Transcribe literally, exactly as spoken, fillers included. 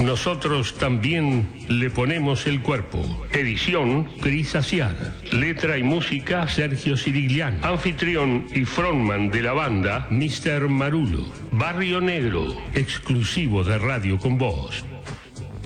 nosotros también le ponemos el cuerpo. Edición Cris Asiaga. Letra y música Sergio Sirigliano. Anfitrión y frontman de la banda mister Marulo. Barrio Negro, exclusivo de Radio Con Voz.